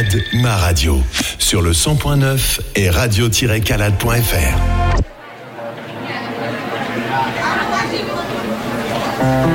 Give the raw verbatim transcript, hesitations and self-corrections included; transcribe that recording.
Calade, ma radio. Sur le cent point neuf et radio tiret calade point f r.